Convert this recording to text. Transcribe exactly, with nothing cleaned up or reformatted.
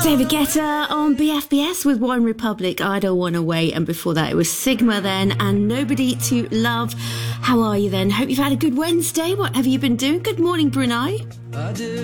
David Guetta on B F B S with One Republic, I Don't Wanna Wait, and before that it was Sigma then, and Nobody to Love. How are you then? Hope you've had a good Wednesday. What have you been doing? Good morning, Brunei.